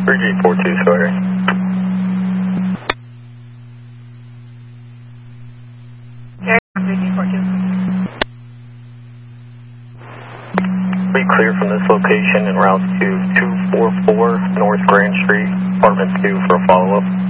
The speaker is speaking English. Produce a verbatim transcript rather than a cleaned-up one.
three G four two, sorry. We clear from this location en route to two four four North Grand Street, apartment two for a follow-up.